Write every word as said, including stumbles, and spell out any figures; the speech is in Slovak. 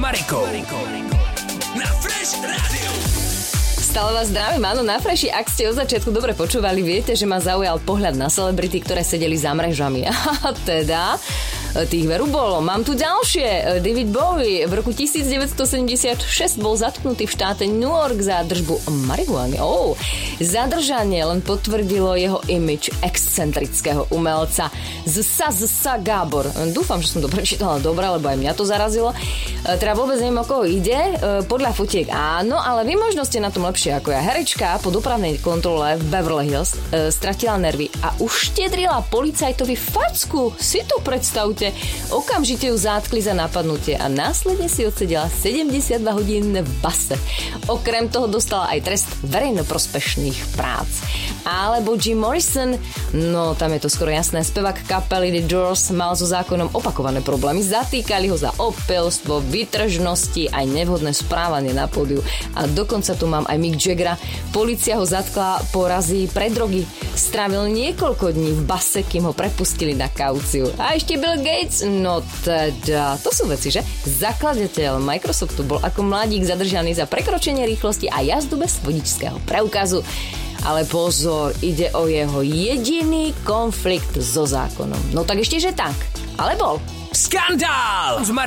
Marikou. Na Fresh Radio. Stále vás zdravím, áno, na Freši. Ak ste od začiatku dobre počúvali, viete, že ma zaujal pohľad na celebrity, ktoré sedeli za mrežami. A teda, tých veru bolo. Mám tu ďalšie. David Bowie v roku devätnásťstosedemdesiatšesť bol zatknutý v štáte New York za držbu marihuany. Oh, zadržanie len potvrdilo jeho image excentrického umelca. Zsa, zsa Gábor. Dúfam, že som to prečítala dobre, lebo aj mňa to zarazilo. Teda vôbec neviem, o koho ide. Podľa fotiek áno, ale vy možno ste na tom lepšie ako ja. Herečka po dopravnej kontrole v Beverly Hills e, stratila nervy a uštedrila policajtovi facku. Si to predstavte. Okamžite ju zátkli za napadnutie a následne si odsedela sedemdesiatdva hodín v base. Okrem toho dostala aj trest verejnoprospešných prác. Alebo Jim Morrison, no tam je to skoro jasné, spevák kapely The Doors mal so zákonom opakované problémy. Zatýkali ho za opilstvo, vytržnosti aj nevhodné správanie na pódiu. A dokonca tu mám aj Mick Jaggera. Polícia ho zatkla po razii pre drogy. Strávil niekoľko dní v base, kým ho prepustili na kauciu. A ešte Bill Gates? No teda, to sú veci, že? Zakladateľ Microsoftu bol ako mladík zadržaný za prekročenie rýchlosti a jazdu bez vodičského preukazu. Ale pozor, ide o jeho jediný konflikt so zákonom. No tak ešte, že tak. Ale bol. Skandál! S Marikou.